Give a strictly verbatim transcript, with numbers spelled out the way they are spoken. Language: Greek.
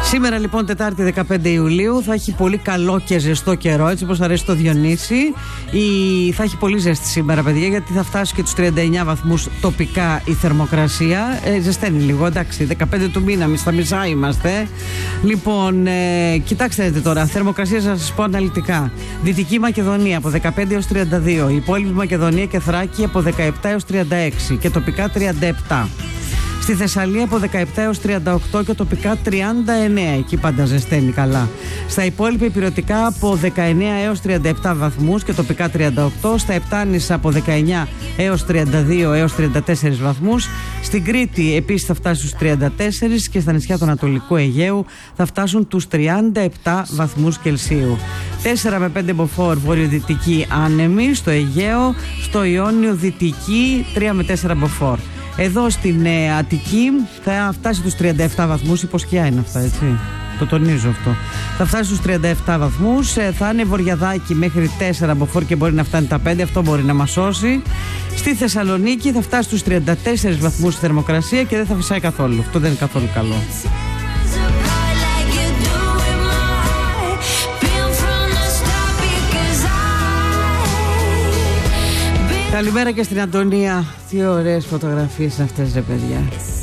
Σήμερα λοιπόν Τετάρτη δεκαπέντε Ιουλίου θα έχει πολύ καλό και ζεστό καιρό, έτσι όπως αρέσει το Διονύση. Η... Θα έχει πολύ ζέστη σήμερα, παιδιά, γιατί θα φτάσει και τους τριάντα εννιά βαθμούς τοπικά η θερμοκρασία. Ε, ζεσταίνει λίγο, εντάξει, δεκαπέντε του μήνα, στα μισά είμαστε. Λοιπόν, ε, κοιτάξτε τώρα, θερμοκρασία θα σας πω αναλυτικά. Δυτική Μακεδονία από δεκαπέντε έως τριάντα δύο, η υπόλοιπη Μακεδονία και Θράκη από δεκαεπτά έως τριάντα έξι και τοπικά τριάντα επτά. Στη Θεσσαλία από δεκαεπτά έως τριάντα οκτώ και τοπικά τριάντα εννέα, εκεί πάντα ζεσταίνει καλά. Στα υπόλοιπα υπηρετικά από δεκαεννέα έως τριάντα επτά βαθμούς και τοπικά τριάντα οκτώ. Στα Επτάνησα από δεκαεννέα έως τριάντα δύο έως τριάντα τέσσερα βαθμούς. Στην Κρήτη επίσης θα φτάσει στους τριάντα τέσσερα και στα νησιά του Ανατολικού Αιγαίου θα φτάσουν τους τριάντα επτά βαθμούς Κελσίου. τέσσερα με πέντε μποφόρ βορειοδυτική άνεμη στο Αιγαίο, στο Ιόνιο δυτική τρία με τέσσερα μποφόρ. Εδώ στην ε, Αττική θα φτάσει στους τριάντα επτά βαθμούς, υποσκιά είναι αυτά, έτσι, το τονίζω αυτό. Θα φτάσει στους τριάντα επτά βαθμούς, ε, θα είναι βορειαδάκι μέχρι τέσσερα μποφόρ και μπορεί να φτάνει τα πέντε, αυτό μπορεί να μας σώσει. Στη Θεσσαλονίκη θα φτάσει στους τριάντα τέσσερα βαθμούς η θερμοκρασία και δεν θα φυσάει καθόλου, αυτό δεν είναι καθόλου καλό. Καλημέρα και στην Αντωνία. Τι ωραίες φωτογραφίες είναι αυτές, ρε παιδιά.